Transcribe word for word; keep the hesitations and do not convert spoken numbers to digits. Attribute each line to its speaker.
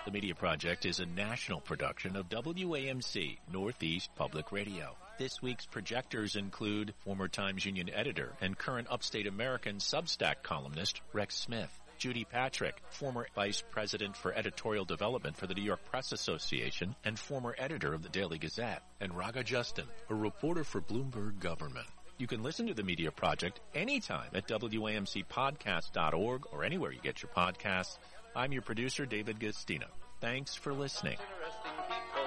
Speaker 1: The Media Project is a national production of W A M C, Northeast Public Radio. This week's projectors include former Times Union editor and current Upstate American Substack columnist Rex Smith, Judy Patrick, former Vice President for Editorial Development for the New York Press Association and former editor of the Daily Gazette, and Raga Justin, a reporter for Bloomberg Government. You can listen to The Media Project anytime at W A M C podcast dot org or anywhere you get your podcasts. I'm your producer, David Gastina. Thanks for listening.